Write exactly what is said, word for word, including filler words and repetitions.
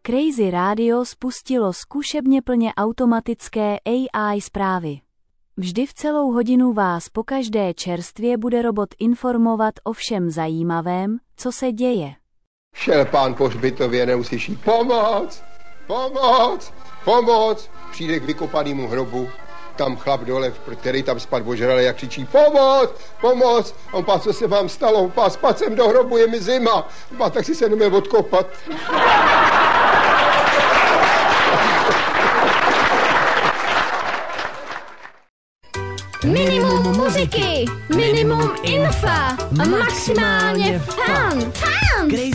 Crazy Radio spustilo zkušebně plně automatické A I zprávy. Vždy v celou hodinu vás pokaždé čerstvě bude robot informovat o všem zajímavém, co se děje. Šel pán po hřbitově, neuslyší pomoc, pomoc, pomoc. Přijde k vykopanému hrobu, tam chlap dole, který tam spad ožralý, jak křičí pomoc, pomoc. A on pán, co se vám stalo? Pán, spad jsem do hrobu, je mi zima. Pán, tak si se nemůže odkopat. Minimum muziky, minimum infa a maximálně fan. Fan!